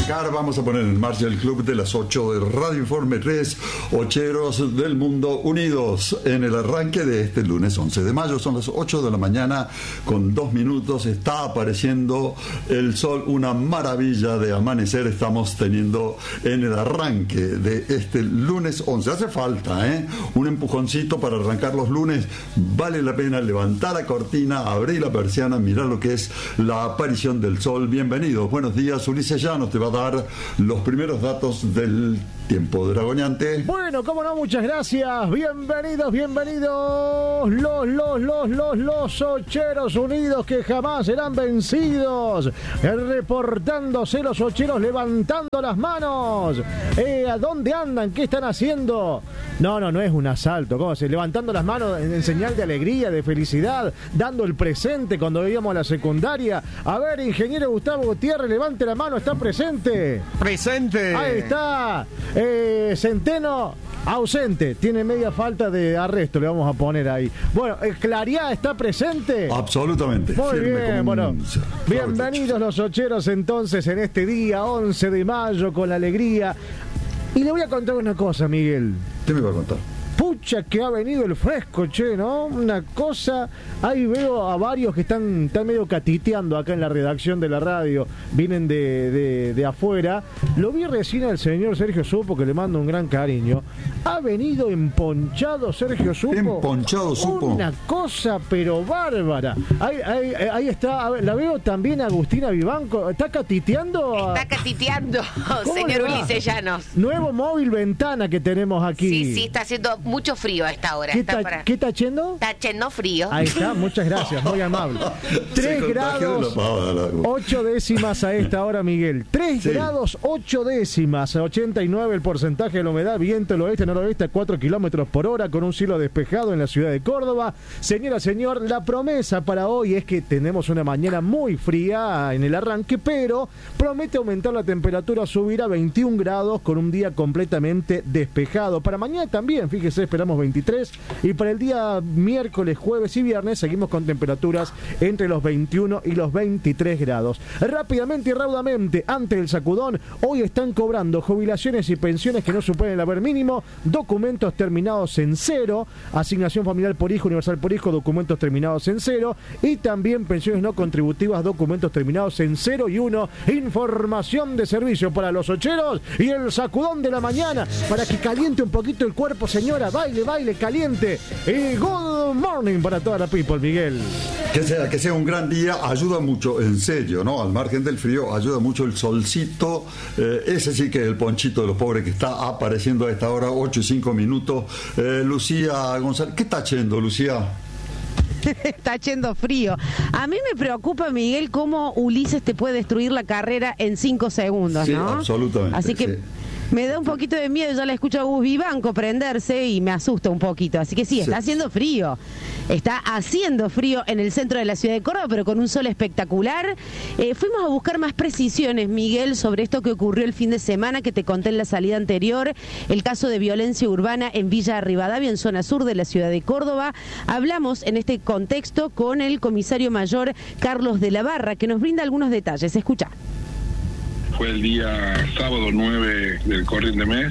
arrancar, vamos a poner en marcha el club de las 8 de Radio Informe 3, Ocheros del Mundo Unidos, en el arranque de este lunes 11 de mayo. Son las 8 de la mañana con 2 minutos, está apareciendo el sol, una maravilla de amanecer estamos teniendo en el arranque de este lunes 11. Hace falta, un empujoncito para arrancar los lunes. Vale la pena levantar la cortina, abrir la persiana, mirar lo que es la aparición del sol. Bienvenidos, buenos días. Ulises Llanos te va a dar los primeros datos del tiempo dragoneante. Bueno, cómo no, muchas gracias. Bienvenidos los Ocheros Unidos que jamás serán vencidos. Reportándose los Ocheros, levantando las manos. ¿A dónde andan? ¿Qué están haciendo? No es un asalto. ¿Cómo se? Levantando las manos en señal de alegría, de felicidad, dando el presente cuando íbamos a la secundaria. A ver, ingeniero Gustavo Gutiérrez, levante la mano, ¿está presente? ¡Presente! Ahí está. Centeno, ausente. Tiene media falta de arresto, le vamos a poner ahí. Bueno, Clariá está presente. Absolutamente. Muy bien, bueno. Bienvenidos los Ocheros entonces en este día 11 de mayo con la alegría. Y le voy a contar una cosa, Miguel. ¿Qué me va a contar? Pucha que ha venido el fresco, che, ¿no? Una cosa, ahí veo a varios que están medio catiteando acá en la redacción de la radio, vienen de afuera. Lo vi recién al señor Sergio Supo, que le mando un gran cariño. Ha venido emponchado Sergio Supo. Emponchado Supo. Una cosa, pero bárbara. Ahí está, a ver, la veo también a Agustina Vivanco. ¿Está catiteando? Está catiteando, señor Ulises Llanos. Nuevo móvil ventana que tenemos aquí. Sí, está haciendo mucho frío a esta hora. ¿Qué está haciendo? Está haciendo frío. Ahí está, muchas gracias, muy amable. 3 grados 8 décimas a esta hora, Miguel. 3 grados 8 décimas, 89 el porcentaje de la humedad, viento del oeste-noroeste a 4 kilómetros por hora, con un cielo despejado en la ciudad de Córdoba. Señora, señor, la promesa para hoy es que tenemos una mañana muy fría en el arranque, pero promete aumentar la temperatura, subir a 21 grados con un día completamente despejado. Para mañana también, fíjese, esperamos 23, y para el día miércoles, jueves y viernes seguimos con temperaturas entre los 21 y los 23 grados. Rápidamente y raudamente, ante el sacudón, hoy están cobrando jubilaciones y pensiones que no superen el haber mínimo, documentos terminados en 0, asignación familiar por hijo, universal por hijo, documentos terminados en 0, y también pensiones no contributivas, documentos terminados en 0 y 1. Información de servicio para los Ocheros y el sacudón de la mañana, para que caliente un poquito el cuerpo, señora. Baile, caliente. Y good morning para toda la people, Miguel. Que sea un gran día, ayuda mucho, en serio, ¿no? Al margen del frío, ayuda mucho el solcito. Ese sí que es el ponchito de los pobres que está apareciendo a esta hora, 8 y 5 minutos. Lucía González, ¿qué está haciendo, Lucía? Está haciendo frío. A mí me preocupa, Miguel, cómo Ulises te puede destruir la carrera en 5 segundos, ¿no? Sí, absolutamente. Así que me da un poquito de miedo, ya la escucho a Gus Vivanco prenderse y me asusta un poquito. Así que sí, está haciendo frío. Está haciendo frío en el centro de la ciudad de Córdoba, pero con un sol espectacular. Fuimos a buscar más precisiones, Miguel, sobre esto que ocurrió el fin de semana, que te conté en la salida anterior, el caso de violencia urbana en Villa Rivadavia, en zona sur de la ciudad de Córdoba. Hablamos en este contexto con el comisario mayor Carlos de la Barra, que nos brinda algunos detalles. Escucha. Fue el día sábado 9 del corriente mes,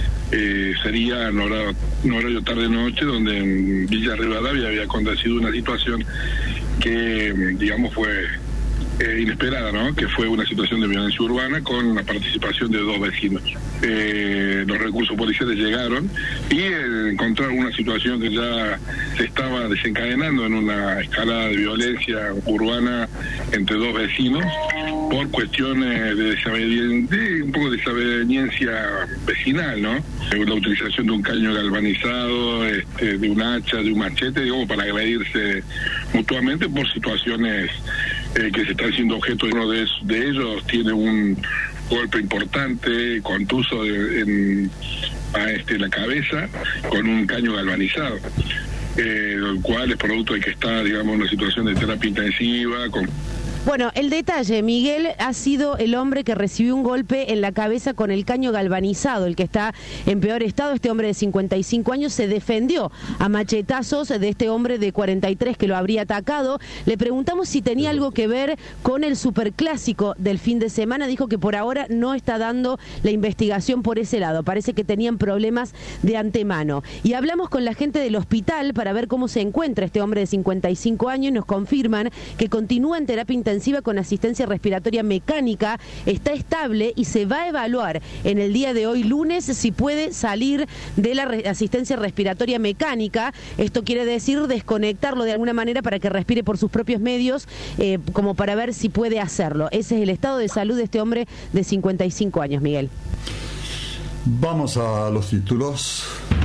sería en horario tarde-noche, donde en Villa Rivadavia había acontecido una situación que, digamos, fue inesperada, ¿no? Que fue una situación de violencia urbana con la participación de 2 vecinos. Los recursos policiales llegaron y encontraron una situación que ya se estaba desencadenando en una escalada de violencia urbana entre 2 vecinos por cuestiones de un poco de desaveniencia vecinal, ¿no? La utilización de un caño galvanizado, de un hacha, de un machete, digamos, para agredirse mutuamente por situaciones que se están siendo objeto. Uno de ellos tiene un golpe importante, contuso en la cabeza, con un caño galvanizado, el cual es producto de que está, digamos, en una situación de terapia intensiva, con Bueno, el detalle, Miguel, ha sido el hombre que recibió un golpe en la cabeza con el caño galvanizado, el que está en peor estado. Este hombre de 55 años se defendió a machetazos de este hombre de 43 que lo habría atacado. Le preguntamos si tenía algo que ver con el superclásico del fin de semana. Dijo que por ahora no está dando la investigación por ese lado. Parece que tenían problemas de antemano. Y hablamos con la gente del hospital para ver cómo se encuentra este hombre de 55 años y nos confirman que continúa en terapia intensiva con asistencia respiratoria mecánica, está estable y se va a evaluar en el día de hoy, lunes, si puede salir de la asistencia respiratoria mecánica. Esto quiere decir desconectarlo de alguna manera para que respire por sus propios medios, como para ver si puede hacerlo. Ese es el estado de salud de este hombre de 55 años, Miguel. Vamos a los títulos.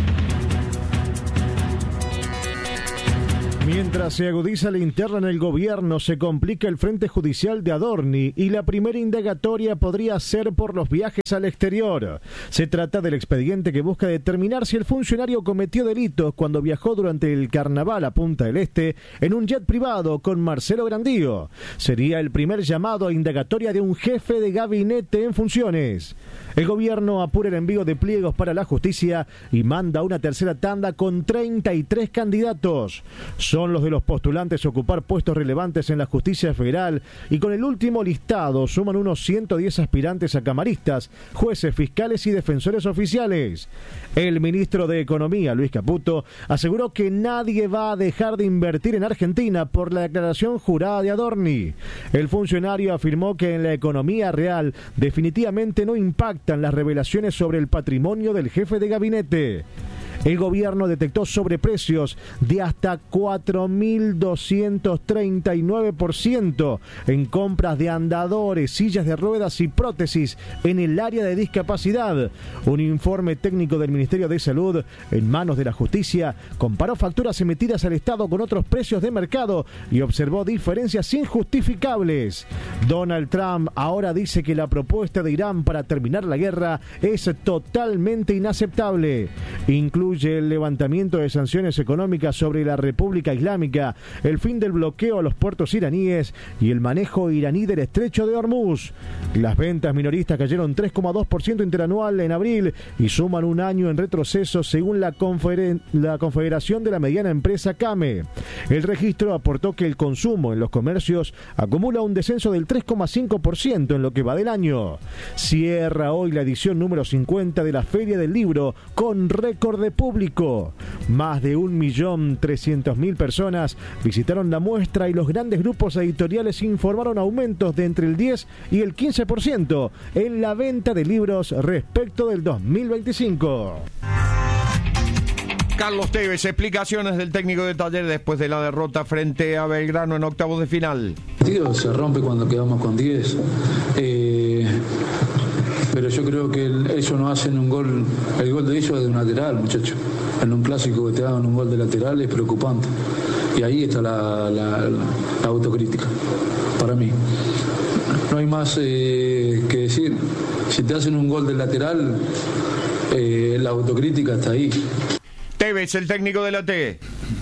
Mientras se agudiza la interna en el gobierno, se complica el frente judicial de Adorni y la primera indagatoria podría ser por los viajes al exterior. Se trata del expediente que busca determinar si el funcionario cometió delitos cuando viajó durante el carnaval a Punta del Este en un jet privado con Marcelo Grandío. Sería el primer llamado a indagatoria de un jefe de gabinete en funciones. El gobierno apura el envío de pliegos para la justicia y manda una tercera tanda con 33 candidatos. Son los de los postulantes a ocupar puestos relevantes en la justicia federal y con el último listado suman unos 110 aspirantes a camaristas, jueces, fiscales y defensores oficiales. El ministro de Economía, Luis Caputo, aseguró que nadie va a dejar de invertir en Argentina por la declaración jurada de Adorni. El funcionario afirmó que en la economía real definitivamente no impactan las revelaciones sobre el patrimonio del jefe de gabinete. El gobierno detectó sobreprecios de hasta 4.239% en compras de andadores, sillas de ruedas y prótesis en el área de discapacidad. Un informe técnico del Ministerio de Salud, en manos de la Justicia, comparó facturas emitidas al Estado con otros precios de mercado y observó diferencias injustificables. Donald Trump ahora dice que la propuesta de Irán para terminar la guerra es totalmente inaceptable. Incluye el levantamiento de sanciones económicas sobre la República Islámica, el fin del bloqueo a los puertos iraníes y el manejo iraní del estrecho de Hormuz. Las ventas minoristas cayeron 3,2% interanual en abril y suman un año en retroceso según la Confederación de la Mediana Empresa CAME. El registro aportó que el consumo en los comercios acumula un descenso del 3,5% en lo que va del año. Cierra hoy la edición número 50 de la Feria del Libro con récord de público. Más de 1.300.000 personas visitaron la muestra y los grandes grupos editoriales informaron aumentos de entre el 10 y el 15% en la venta de libros respecto del 2025. Carlos Tevez, explicaciones del técnico de Talleres después de la derrota frente a Belgrano en octavos de final. El partido se rompe cuando quedamos con 10. Pero yo creo que ellos no hacen un gol, el gol de ellos es de un lateral, muchachos. En un clásico que te hagan un gol de lateral es preocupante. Y ahí está la autocrítica, para mí. No hay más que decir. Si te hacen un gol de lateral, la autocrítica está ahí. Tevez, el técnico de la T.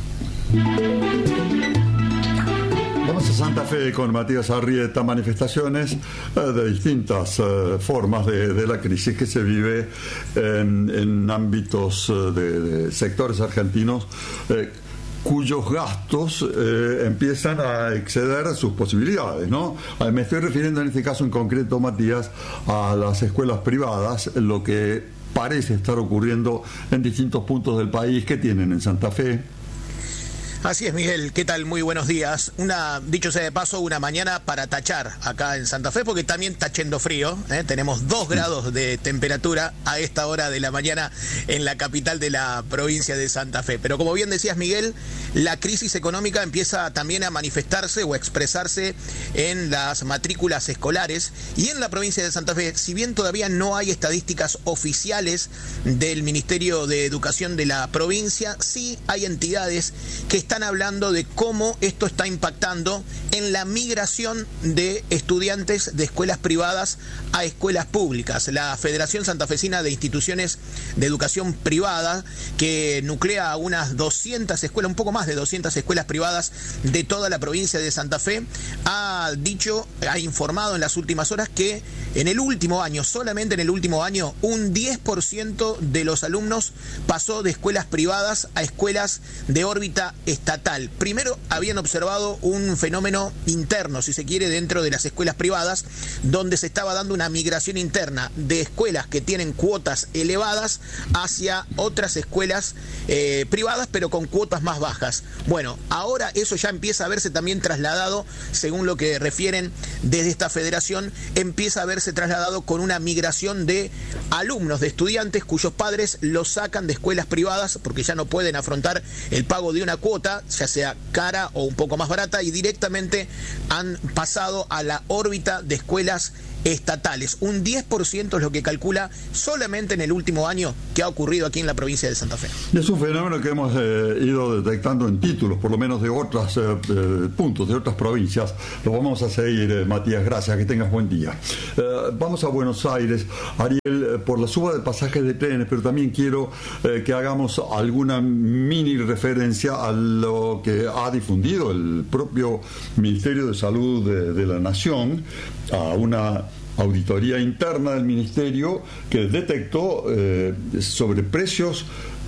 Vamos a Santa Fe con Matías Arrieta. Manifestaciones de distintas formas de la crisis que se vive en ámbitos de sectores argentinos cuyos gastos empiezan a exceder sus posibilidades, ¿no? Me estoy refiriendo en este caso en concreto, Matías, a las escuelas privadas, lo que parece estar ocurriendo en distintos puntos del país. ¿Qué tienen en Santa Fe? Así es, Miguel, ¿qué tal? Muy buenos días. Dicho sea de paso, una mañana para tachar acá en Santa Fe, porque también está yendo frío, ¿eh? Tenemos 2 grados de temperatura a esta hora de la mañana en la capital de la provincia de Santa Fe. Pero como bien decías, Miguel, la crisis económica empieza también a manifestarse o a expresarse en las matrículas escolares y en la provincia de Santa Fe. Si bien todavía no hay estadísticas oficiales del Ministerio de Educación de la provincia, sí hay entidades que están están hablando de cómo esto está impactando en la migración de estudiantes de escuelas privadas a escuelas públicas. La Federación Santafesina de Instituciones de Educación Privada, que nuclea a unas 200 escuelas, un poco más de 200 escuelas privadas de toda la provincia de Santa Fe, ha informado en las últimas horas que en el último año, solamente en el último año, un 10% de los alumnos pasó de escuelas privadas a escuelas de órbita estatal. Primero habían observado un fenómeno interno, si se quiere, dentro de las escuelas privadas, donde se estaba dando una migración interna de escuelas que tienen cuotas elevadas hacia otras escuelas privadas, pero con cuotas más bajas. Bueno, ahora eso ya empieza a verse también trasladado, según lo que refieren desde esta federación, empieza a verse trasladado con una migración de alumnos, de estudiantes cuyos padres los sacan de escuelas privadas porque ya no pueden afrontar el pago de una cuota, ya sea cara o un poco más barata, y directamente han pasado a la órbita de escuelas estatales. Un 10% es lo que calcula solamente en el último año que ha ocurrido aquí en la provincia de Santa Fe. Es un fenómeno que hemos ido detectando en títulos, por lo menos de otros puntos, de otras provincias. Lo vamos a seguir, Matías, gracias, que tengas buen día. Vamos a Buenos Aires, Ariel, por la suba de pasajes de trenes, pero también quiero que hagamos alguna mini referencia a lo que ha difundido el propio Ministerio de Salud de la Nación, a una auditoría interna del Ministerio que detectó sobreprecios,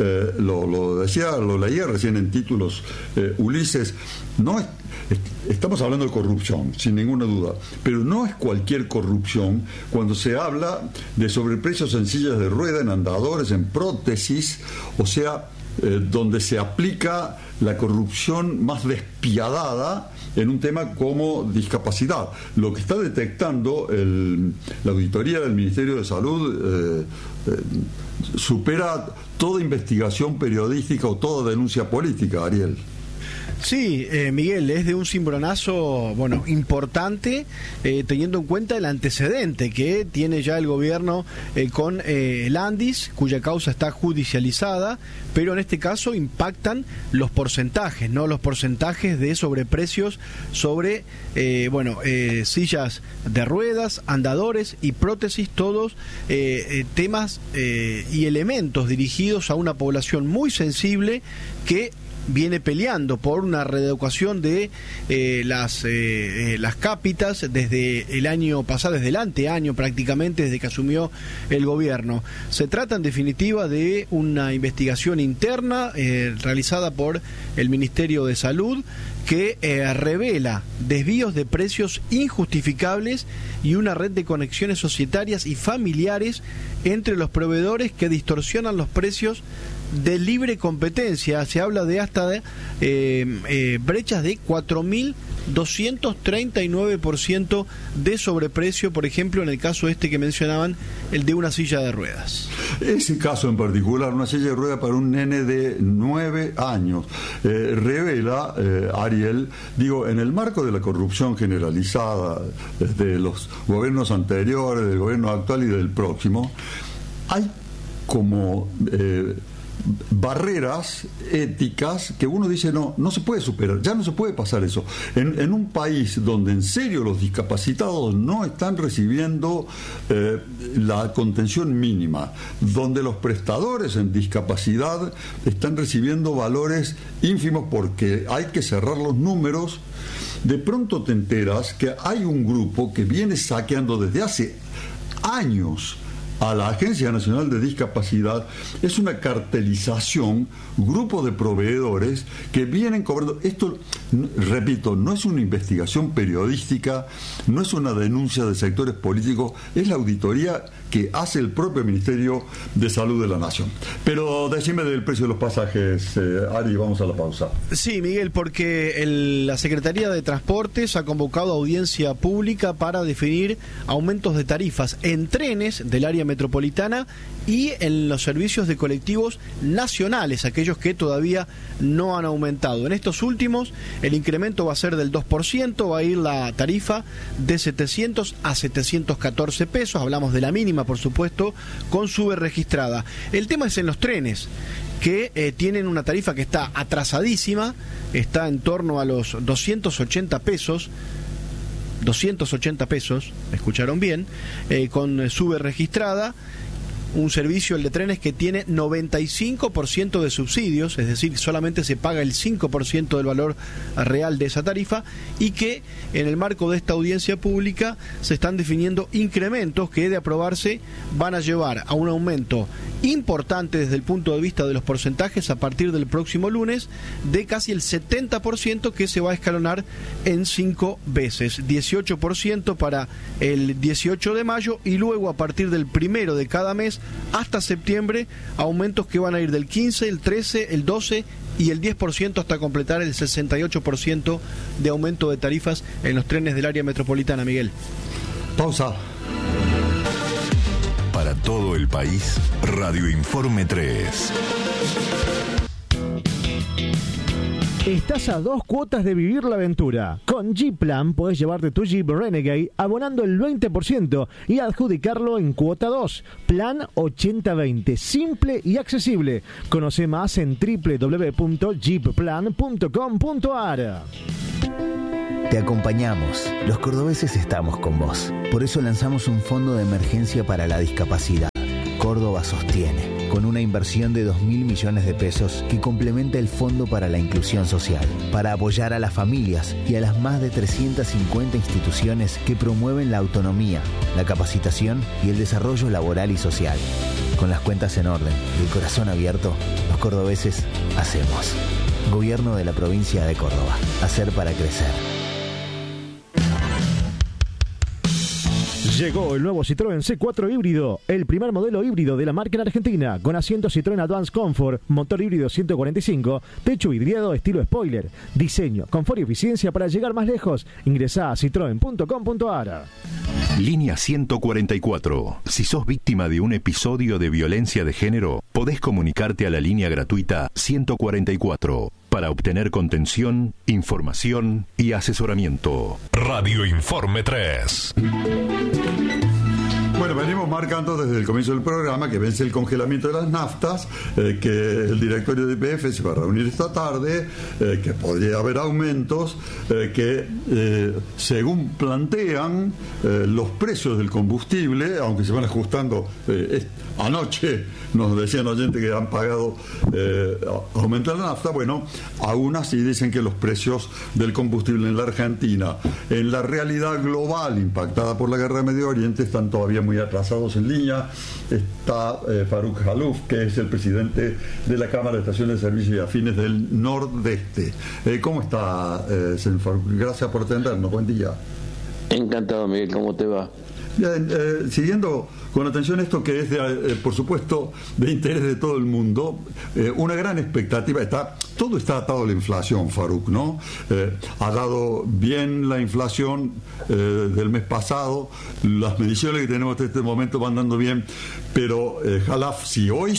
lo leía recién en títulos Ulises, estamos hablando de corrupción, sin ninguna duda, pero no es cualquier corrupción cuando se habla de sobreprecios en sillas de rueda, en andadores, en prótesis, o sea, donde se aplica la corrupción más despiadada en un tema como discapacidad. Lo que está detectando la auditoría del Ministerio de Salud supera toda investigación periodística o toda denuncia política, Ariel. Sí, Miguel, es de un cimbronazo, importante, teniendo en cuenta el antecedente que tiene ya el gobierno con el Andis, cuya causa está judicializada, pero en este caso impactan los porcentajes, ¿no? Los porcentajes de sobreprecios sobre, sillas de ruedas, andadores y prótesis, todos temas y elementos dirigidos a una población muy sensible que viene peleando por una reeducación de las cápitas desde el año pasado, desde el anteaño prácticamente, desde que asumió el gobierno. Se trata en definitiva de una investigación interna realizada por el Ministerio de Salud que revela desvíos de precios injustificables y una red de conexiones societarias y familiares entre los proveedores que distorsionan los precios de libre competencia. Se habla de hasta brechas de 4.239% de sobreprecio, por ejemplo, en el caso que mencionaban, el de una silla de ruedas. Ese caso en particular, una silla de ruedas para un nene de 9 años, revela, Ariel, en el marco de la corrupción generalizada desde los gobiernos anteriores, del gobierno actual y del próximo, hay como barreras éticas que uno dice no se puede superar, ya no se puede pasar eso. En un país donde en serio los discapacitados no están recibiendo la contención mínima, donde los prestadores en discapacidad están recibiendo valores ínfimos porque hay que cerrar los números, de pronto te enteras que hay un grupo que viene saqueando desde hace años a la Agencia Nacional de Discapacidad. Es una cartelización, grupo de proveedores que vienen cobrando. Esto, repito, no es una investigación periodística, no es una denuncia de sectores políticos, es la auditoría que hace el propio Ministerio de Salud de la Nación. Pero decime del precio de los pasajes, Ari, vamos a la pausa. Sí, Miguel, porque la Secretaría de Transportes ha convocado audiencia pública para definir aumentos de tarifas en trenes del área metropolitana y en los servicios de colectivos nacionales, aquellos que todavía no han aumentado. En estos últimos, el incremento va a ser del 2%, va a ir la tarifa de 700 a 714 pesos, hablamos de la mínima, por supuesto, con sube registrada. El tema es en los trenes, que tienen una tarifa que está atrasadísima, está en torno a los 280 pesos, escucharon bien, con sube registrada. Un servicio, el de trenes, que tiene 95% de subsidios, es decir, solamente se paga el 5% del valor real de esa tarifa, y que en el marco de esta audiencia pública se están definiendo incrementos que, de aprobarse, van a llevar a un aumento importante desde el punto de vista de los porcentajes a partir del próximo lunes, de casi el 70%, que se va a escalonar en 5 veces, 18% para el 18 de mayo y luego a partir del 1 de cada mes hasta septiembre, aumentos que van a ir del 15, el 13, el 12 y el 10% hasta completar el 68% de aumento de tarifas en los trenes del área metropolitana. Miguel. Pausa. Para todo el país, Radio Informe 3. Estás a 2 cuotas de vivir la aventura. Con G-Plan podés llevarte tu Jeep Renegade abonando el 20% y adjudicarlo en cuota 2. Plan 80-20, simple y accesible. Conoce más en www.jeepplan.com.ar. Te acompañamos. Los cordobeses estamos con vos. Por eso lanzamos un fondo de emergencia para la discapacidad. Córdoba sostiene, con una inversión de 2.000 millones de pesos que complementa el Fondo para la Inclusión Social, para apoyar a las familias y a las más de 350 instituciones que promueven la autonomía, la capacitación y el desarrollo laboral y social. Con las cuentas en orden y el corazón abierto, los cordobeses hacemos. Gobierno de la provincia de Córdoba. Hacer para crecer. Llegó el nuevo Citroën C4 híbrido, el primer modelo híbrido de la marca en Argentina, con asiento Citroën Advance Comfort, motor híbrido 145, techo vidriado estilo spoiler, diseño, confort y eficiencia para llegar más lejos. Ingresá a citroen.com.ar. Línea 144. Si sos víctima de un episodio de violencia de género, podés comunicarte a la línea gratuita 144 para obtener contención, información y asesoramiento. Radio Informe 3. Bueno, venimos marcando desde el comienzo del programa que vence el congelamiento de las naftas, que el directorio de YPF se va a reunir esta tarde, que podría haber aumentos, que según plantean los precios del combustible, aunque se van ajustando, anoche nos decían oyentes que han pagado aumentar la nafta, bueno, aún así dicen que los precios del combustible en la Argentina, en la realidad global impactada por la guerra de Medio Oriente, están todavía muy atrasados. En línea está Faruk Jaluf, que es el presidente de la Cámara de Estaciones de Servicios y Afines del Nordeste. ¿Cómo está, señor Faruk? Gracias por atendernos. Buen día. Encantado, Miguel. ¿Cómo te va? Bien, siguiendo con atención esto que es, por supuesto, de interés de todo el mundo, una gran expectativa. Todo está atado a la inflación, Faruk, ¿no? Ha dado bien la inflación del mes pasado, las mediciones que tenemos hasta este momento van dando bien, pero Jalaf, si hoy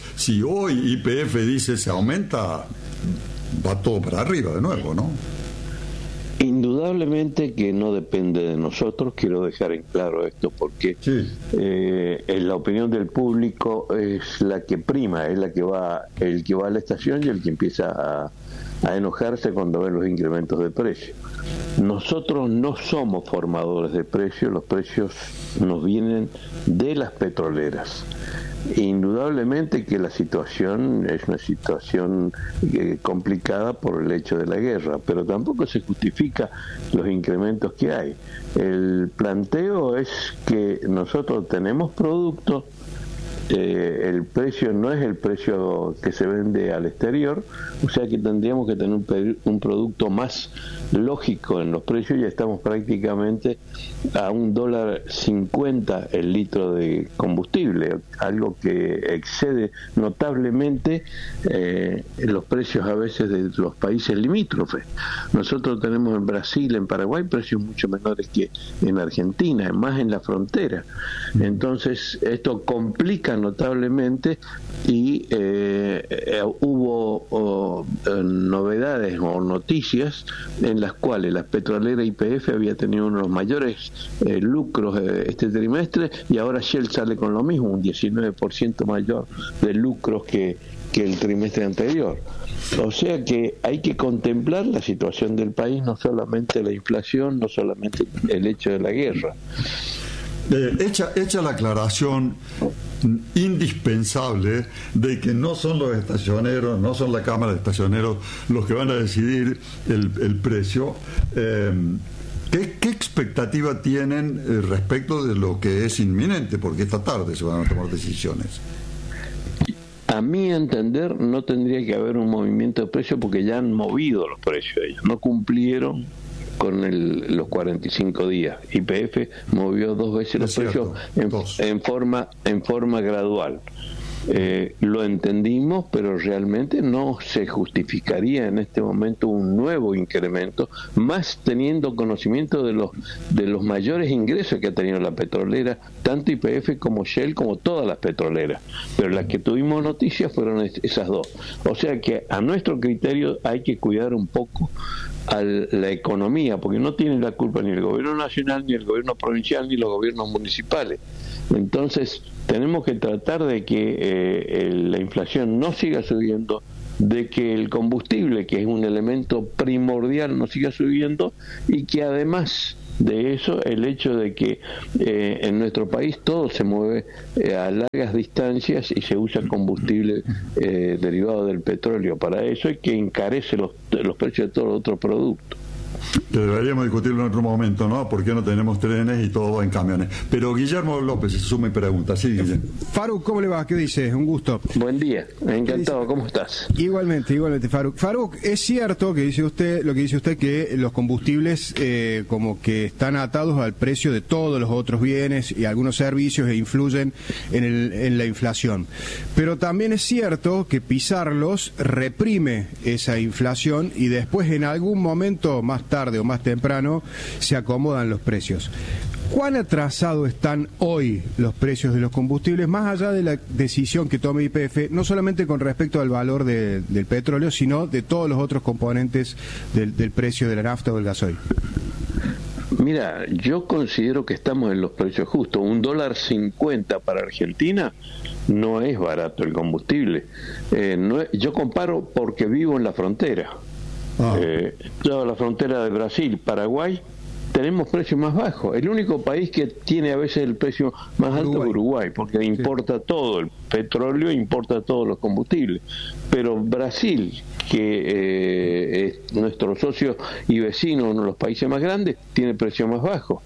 YPF dice se aumenta, va todo para arriba de nuevo, ¿no? Indudablemente que no depende de nosotros, quiero dejar en claro esto porque la opinión del público es la que prima, es el que va a la estación y el que empieza a enojarse cuando ve los incrementos de precio. Nosotros no somos formadores de precios, los precios nos vienen de las petroleras. Indudablemente que la situación es una situación complicada por el hecho de la guerra, pero tampoco se justifica los incrementos que hay. El planteo es que nosotros tenemos productos, el precio no es el precio que se vende al exterior, o sea que tendríamos que tener un producto más lógico en los precios. Ya estamos prácticamente a $1.50 el litro de combustible, algo que excede notablemente los precios a veces de los países limítrofes. Nosotros tenemos en Brasil, en Paraguay, precios mucho menores que en Argentina, más en la frontera. Entonces esto complica notablemente y hubo novedades o noticias en las cuales la petrolera YPF había tenido uno de los mayores lucros este trimestre, y ahora Shell sale con lo mismo, un 19% mayor de lucros que el trimestre anterior. O sea que hay que contemplar la situación del país, no solamente la inflación, no solamente el hecho de la guerra. Hecha la aclaración indispensable de que no son los estacioneros, no son la Cámara de Estacioneros los que van a decidir el precio, ¿qué expectativa tienen respecto de lo que es inminente? Porque esta tarde se van a tomar decisiones. A mi entender, no tendría que haber un movimiento de precios porque ya han movido los precios ellos, no cumplieron con los 45 días. YPF movió 2 veces los precios en forma gradual. Lo entendimos, pero realmente no se justificaría en este momento un nuevo incremento, más teniendo conocimiento de los mayores ingresos que ha tenido la petrolera, tanto YPF como Shell, como todas las petroleras. Pero las que tuvimos noticias fueron esas dos. O sea que a nuestro criterio hay que cuidar un poco a la economía, porque no tiene la culpa ni el gobierno nacional, ni el gobierno provincial, ni los gobiernos municipales. Entonces tenemos que tratar de que la inflación no siga subiendo, de que el combustible, que es un elemento primordial, no siga subiendo, y que además de eso, el hecho de que en nuestro país todo se mueve a largas distancias y se usa combustible derivado del petróleo. Para eso hay que encarece los precios de todos los otros productos. Que deberíamos discutirlo en otro momento, ¿no? ¿Por qué no tenemos trenes y todo va en camiones? Pero Guillermo López se suma y pregunta. Sí, Guillermo. Faruk, ¿cómo le va? ¿Qué dice? Un gusto. Buen día, encantado. ¿Cómo estás? Igualmente, Faruk. Faruk, es cierto que dice usted, lo que dice usted, que los combustibles como que están atados al precio de todos los otros bienes y algunos servicios e influyen en la inflación. Pero también es cierto que pisarlos reprime esa inflación y después en algún momento más tarde o más temprano se acomodan los precios. ¿Cuán atrasados están hoy los precios de los combustibles, más allá de la decisión que tome YPF, no solamente con respecto al valor del petróleo, sino de todos los otros componentes del precio de la nafta o del gasoil? Mira, yo considero que estamos en los precios justos. $1.50 para Argentina no es barato el combustible. Yo comparo porque vivo en la frontera. Toda la frontera de Brasil, Paraguay, tenemos precios más bajos. El único país que tiene a veces el precio más alto es Uruguay, porque importa todo, el petróleo importa todos los combustibles. Pero Brasil, que es nuestro socio y vecino, uno de los países más grandes, tiene precio más bajo.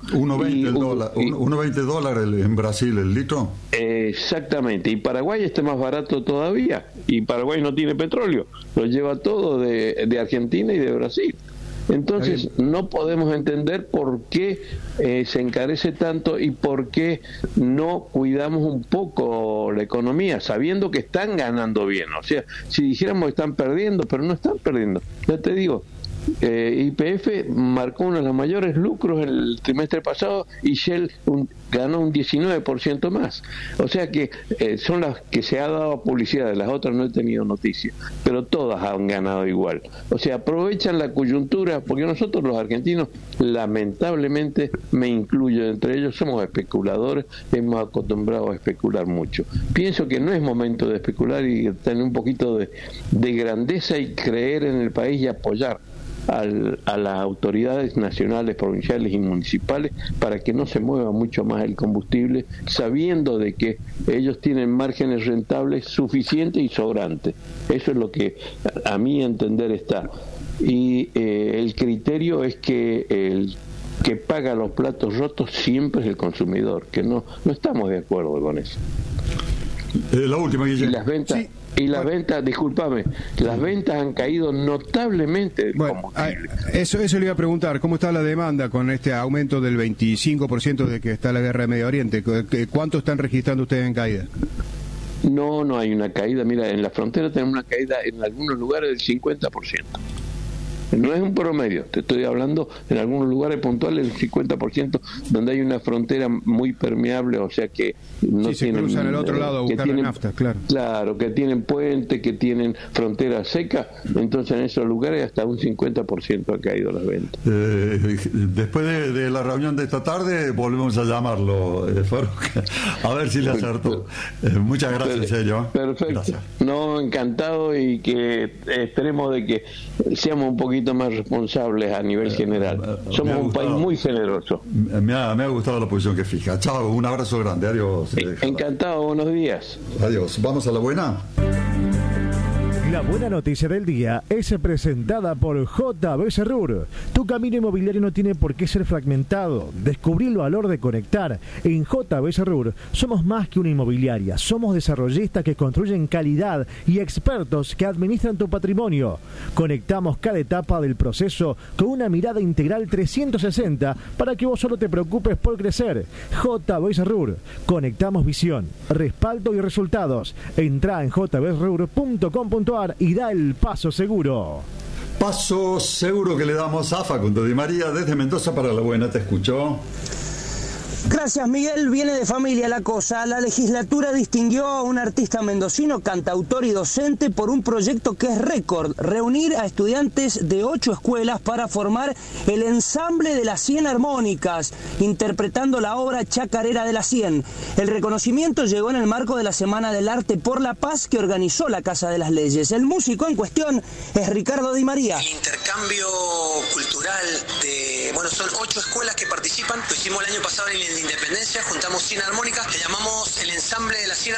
$1.20 en Brasil el litro. Exactamente, y Paraguay está más barato todavía, y Paraguay no tiene petróleo, lo lleva todo de Argentina y de Brasil. Entonces no podemos entender por qué se encarece tanto y por qué no cuidamos un poco la economía, sabiendo que están ganando bien. O sea, si dijéramos que están perdiendo, pero no están perdiendo. Ya te digo, YPF marcó uno de los mayores lucros el trimestre pasado y Shell ganó un 19% más. O sea que son las que se ha dado publicidad, de las otras no he tenido noticia, pero todas han ganado igual. O sea, aprovechan la coyuntura, porque nosotros los argentinos, lamentablemente, me incluyo entre ellos, somos especuladores, hemos acostumbrado a especular mucho. Pienso que no es momento de especular y tener un poquito de grandeza y creer en el país y apoyar a las autoridades nacionales, provinciales y municipales para que no se mueva mucho más el combustible, sabiendo de que ellos tienen márgenes rentables suficientes y sobrantes. Eso es lo que a mi entender está. Y el criterio es que el que paga los platos rotos siempre es el consumidor, que no estamos de acuerdo con eso. La última, Guillermo. Y las ventas... Sí. Y las ventas, discúlpame, las ventas han caído notablemente del combustible. Eso le iba a preguntar, ¿cómo está la demanda con este aumento del 25% de que está la guerra de Medio Oriente? ¿Cuánto están registrando ustedes en caída? No hay una caída. Mira, en la frontera tenemos una caída en algunos lugares del 50%. No es un promedio, te estoy hablando en algunos lugares puntuales, el 50%, donde hay una frontera muy permeable, o sea que no sí, tienen... se cruzan al otro lado a buscar la nafta, claro. Claro, que tienen puentes, que tienen frontera seca, entonces en esos lugares hasta un 50% ha caído las ventas. Después de la reunión de esta tarde, volvemos a llamarlo, Faruk, a ver si le acertó. Muchas gracias, en serio. Perfecto. Gracias. No, encantado, y que esperemos de que seamos un poquito más responsables a nivel general. Somos un país muy generoso. Me ha gustado la posición que fija. Chao, un abrazo grande. Adiós. Encantado, buenos días. Adiós. Vamos a la buena. La buena noticia del día es presentada por JB Serrur. Tu camino inmobiliario no tiene por qué ser fragmentado. Descubrí el valor de conectar. En JB Serrur somos más que una inmobiliaria. Somos desarrollistas que construyen calidad y expertos que administran tu patrimonio. Conectamos cada etapa del proceso con una mirada integral 360 para que vos solo te preocupes por crecer. JB Serrur. Conectamos visión, respaldo y resultados. Entrá en jbserrur.com.ar y da el paso seguro. Paso seguro que le damos a Facundo Di María desde Mendoza para la buena. Te escucho. Gracias, Miguel. Viene de familia la cosa. La legislatura distinguió a un artista mendocino, cantautor y docente por un proyecto que es récord: reunir a estudiantes de 8 escuelas para formar el ensamble de las 100 armónicas, interpretando la obra Chacarera de las 100. El reconocimiento llegó en el marco de la Semana del Arte por la Paz que organizó la Casa de las Leyes. El músico en cuestión es Ricardo Di María. El intercambio cultural son 8 escuelas que participan. Lo hicimos el año pasado en Independencia, juntamos 100 armónicas, le llamamos el ensamble de las 100